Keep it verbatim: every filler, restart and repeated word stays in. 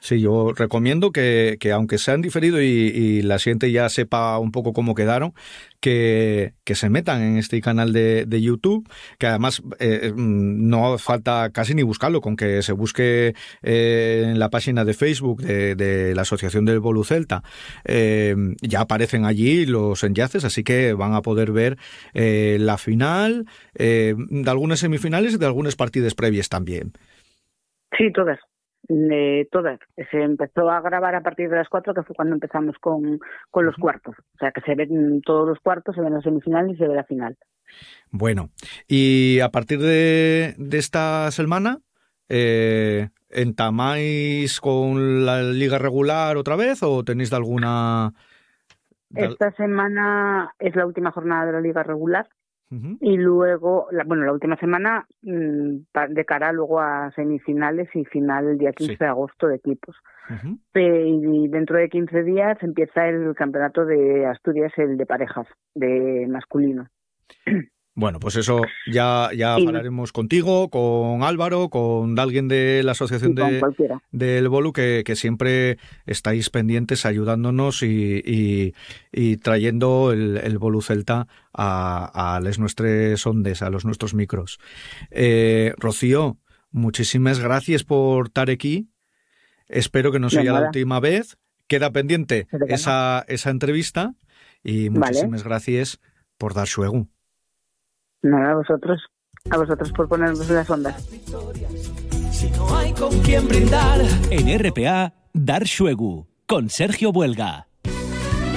Sí, yo recomiendo que, que aunque sean diferido y, y la gente ya sepa un poco cómo quedaron, que, que se metan en este canal de, de YouTube, que además eh, no falta casi ni buscarlo, con que se busque eh, en la página de Facebook de, de la Asociación del Bolu Celta, eh, ya aparecen allí los enlaces, así que van a poder ver eh, la final, eh, de algunas semifinales y de algunas partidas previas también. Sí, todas. De todas. Se empezó a grabar a partir de las cuatro, que fue cuando empezamos con, con los cuartos. O sea, que se ven todos los cuartos, se ven las semifinales y se ve la final. Bueno, y a partir de, de esta semana, eh, ¿entamáis con la liga regular otra vez o tenéis de alguna...? De... Esta semana es la última jornada de la liga regular. Uh-huh. Y luego, la, bueno, la última semana de cara luego a semifinales y final el día quince sí. de agosto de equipos. Uh-huh. Y dentro de quince días empieza el campeonato de Asturias, el de parejas, de masculino. Bueno, pues eso ya, ya sí. hablaremos contigo, con Álvaro, con alguien de la Asociación sí, de, del Bolu, que, que siempre estáis pendientes ayudándonos y, y, y trayendo el, el Bolu Celta a, a les nuestras ondes, a los nuestros micros. Eh, Rocío, muchísimas gracias por estar aquí. Espero que no sea la última vez. Queda pendiente esa, esa entrevista y muchísimas vale. gracias por dar suego. Nada, a vosotros, a vosotros por ponernos las ondas. Si no hay con quién brindar. En R P A, Dar Xuegu, con Sergio Buelga.